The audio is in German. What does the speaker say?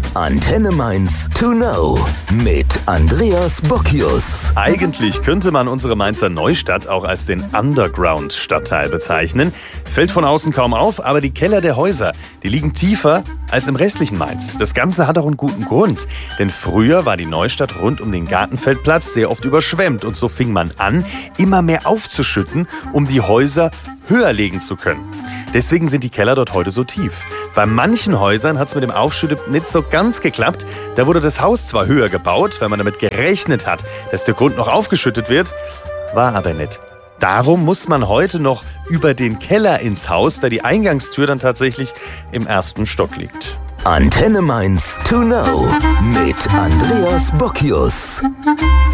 Antenne Mainz to know mit Andreas Bockius. Eigentlich könnte man unsere Mainzer Neustadt auch als den Underground-Stadtteil bezeichnen. Fällt von außen kaum auf, aber die Keller der Häuser, die liegen tiefer als im restlichen Mainz. Das Ganze hat auch einen guten Grund. Denn früher war die Neustadt rund um den Gartenfeldplatz sehr oft überschwemmt. Und so fing man an, immer mehr aufzuschütten, um die Häuser höher legen zu können. Deswegen sind die Keller dort heute so tief. Bei manchen Häusern hat es mit dem Aufschütten nicht so ganz geklappt. Da wurde das Haus zwar höher gebaut, weil man damit gerechnet hat, dass der Grund noch aufgeschüttet wird, war aber nicht. Darum muss man heute noch über den Keller ins Haus, da die Eingangstür dann tatsächlich im ersten Stock liegt. Antenne Mainz to know mit Andreas Bockius.